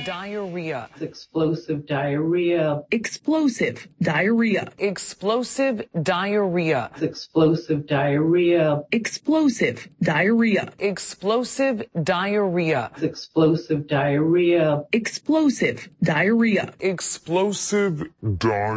diarrhea, explosive diarrhea, explosive diarrhea, explosive diarrhea, explosive diarrhea, explosive diarrhea, explosive diarrhea, explosive diarrhea, explosive diarrhea, explosive diarrhea.